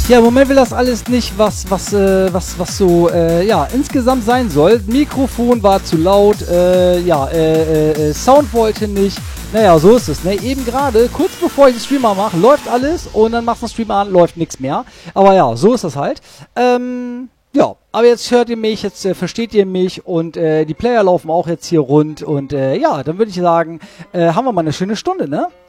Ja, im Moment will das alles nicht, was so, ja, insgesamt sein soll. Mikrofon war zu laut, Sound wollte nicht. Naja, so ist es, ne? Eben gerade, kurz bevor ich den Streamer mache, läuft alles und dann machst du den Streamer an, läuft nichts mehr. Aber ja, so ist das halt. Ja, aber jetzt hört ihr mich, jetzt versteht ihr mich und die Player laufen auch jetzt hier rund und ja, dann würde ich sagen, haben wir mal eine schöne Stunde, ne?